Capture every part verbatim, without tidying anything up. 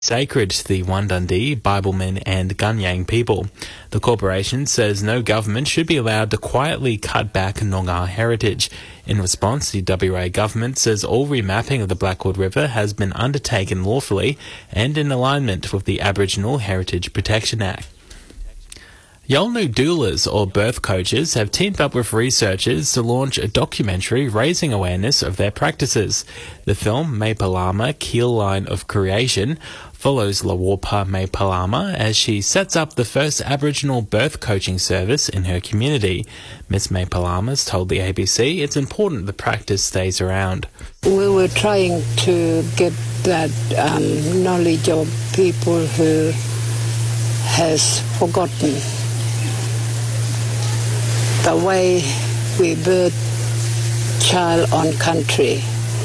sacred to the Wandundee, Biblemen and Gunyang people. The corporation says no government should be allowed to quietly cut back Noongar heritage. In response, the W A government says all remapping of the Blackwood River has been undertaken lawfully and in alignment with the Aboriginal Heritage Protection Act. Yolngu doulas, or birth coaches, have teamed up with researchers to launch a documentary raising awareness of their practices. The film, Maipalama, Keel Line of Creation, follows Lawarpa Maipalama as she sets up the first Aboriginal birth coaching service in her community. Miss Maipalama's told the A B C it's important the practice stays around. We were trying to get that um, knowledge of people who has forgotten the way we birth child on country.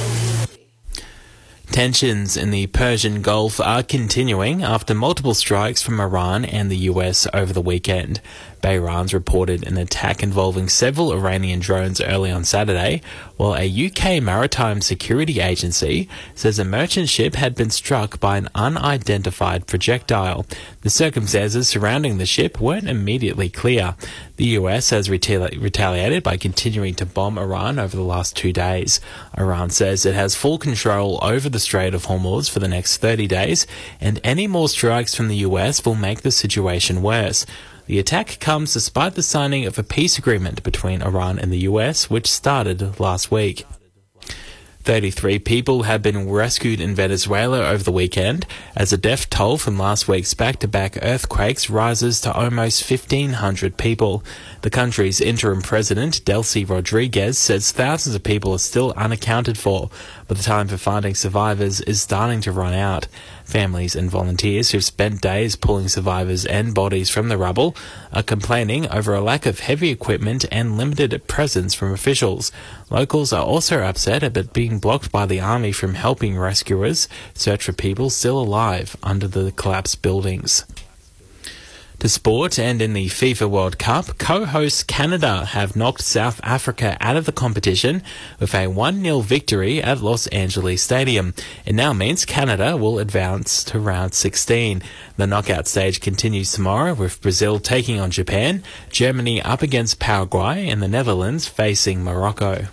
Tensions in the Persian Gulf are continuing after multiple strikes from Iran and the U S over the weekend. Bahrain's reported an attack involving several Iranian drones early on Saturday, while a U K maritime security agency says a merchant ship had been struck by an unidentified projectile. The circumstances surrounding the ship weren't immediately clear. The U S has retali- retaliated by continuing to bomb Iran over the last two days. Iran says it has full control over the Strait of Hormuz for the next thirty days, and any more strikes from the U S will make the situation worse. The attack comes despite the signing of a peace agreement between Iran and the U S, which started last week. thirty-three people have been rescued in Venezuela over the weekend as the death toll from last week's back-to-back earthquakes rises to almost fifteen hundred people. The country's interim president, Delcy Rodriguez, says thousands of people are still unaccounted for, but the time for finding survivors is starting to run out. Families and volunteers who've spent days pulling survivors and bodies from the rubble are complaining over a lack of heavy equipment and limited presence from officials. Locals are also upset about being blocked by the army from helping rescuers search for people still alive under the collapsed buildings. To sport, and in the FIFA World Cup, co-hosts Canada have knocked South Africa out of the competition with a one nil victory at Los Angeles Stadium. It now means Canada will advance to round sixteen. The knockout stage continues tomorrow with Brazil taking on Japan, Germany up against Paraguay, and the Netherlands facing Morocco.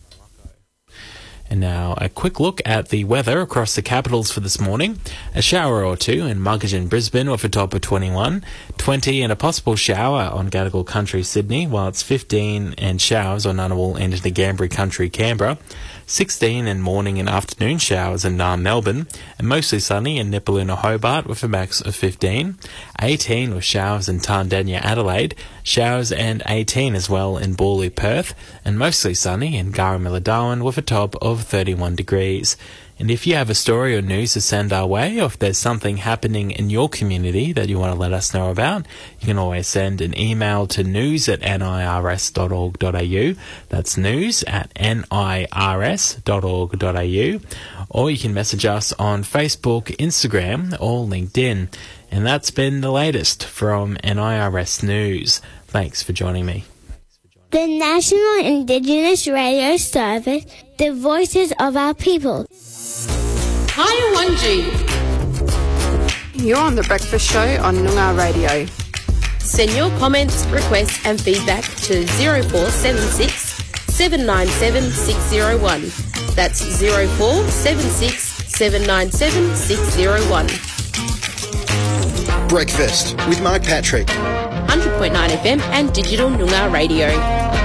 And now a quick look at the weather across the capitals for this morning. A shower or two in Muggeridge and Brisbane with a top of twenty-one, twenty and a possible shower on Gadigal Country, Sydney, while it's fifteen and showers on Ngunnawal and into Ngambri Country, Canberra, sixteen and morning and afternoon showers in Naarm, Melbourne, and mostly sunny in Nipaluna, Hobart with a max of fifteen, eighteen with showers in Tandanya, Adelaide, showers and eighteen as well in Borley, Perth, and mostly sunny in Garamilla, Darwin with a top of thirty-one degrees. And if you have a story or news to send our way, or if there's something happening in your community that you want to let us know about, you can always send an email to news at nirs dot org dot au. That's news at nirs dot org dot au. Or you can message us on Facebook, Instagram, or LinkedIn. And that's been the latest from N I R S News. Thanks for joining me. The National Indigenous Radio Service, the voices of our people. Hi, Wanji. You're on The Breakfast Show on Noongar Radio. Send your comments, requests and feedback to zero four seven six, seven nine seven, six zero one. That's zero four seven six, seven nine seven, six zero one. Breakfast with Mark Patrick. one hundred point nine F M and Digital Noongar Radio.